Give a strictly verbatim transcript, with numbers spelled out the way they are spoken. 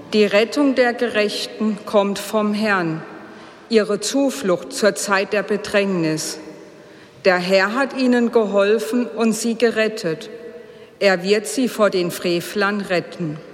Die Rettung der Gerechten kommt vom Herrn, ihre Zuflucht zur Zeit der Bedrängnis. Der Herr hat ihnen geholfen und sie gerettet. Er wird sie vor den Frevlern retten.